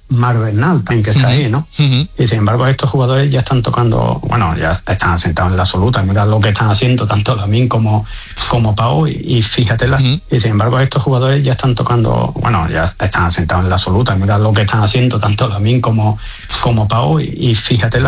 Marc Bernal también, que está ahí, ¿no? Y sin embargo estos jugadores ya están tocando, bueno, ya están asentados en la absoluta. Mira lo que están haciendo tanto Lamine como Pau, y fíjate y sin embargo estos jugadores ya están tocando, bueno, ya están asentados en la absoluta. Mira lo que están haciendo tanto Lamine como Pau, y fíjate